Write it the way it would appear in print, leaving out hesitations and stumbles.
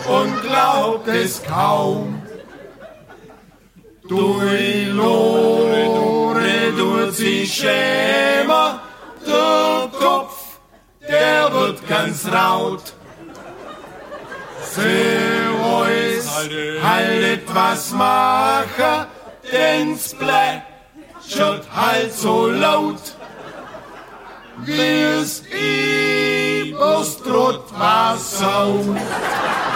und glaubt es kaum. Durch Lore tut sich schämer, der Kopf, der wird ganz raut. Für euch halt etwas machen, den's plätschert halt so laut, wie es übers Trottwasser.